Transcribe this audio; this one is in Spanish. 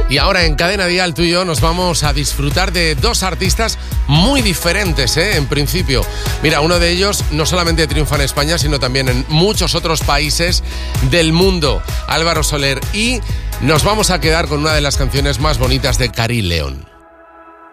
Y ahora en Cadena Dial tú y yo nos vamos a disfrutar de dos artistas muy diferentes, en principio. Mira, uno de ellos no solamente triunfa en España, sino también en muchos otros países del mundo. Álvaro Soler. Y nos vamos a quedar con una de las canciones más bonitas de Karí León.